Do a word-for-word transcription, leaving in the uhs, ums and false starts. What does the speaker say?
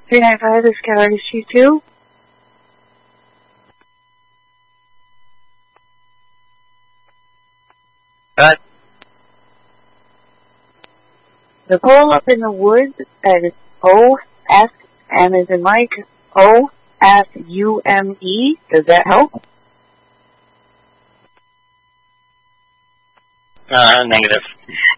three nine five, this is Calorie Street two. What? The pole up in the woods, that is O S M as in Mike, O S U M E. Does that help? Uh, negative.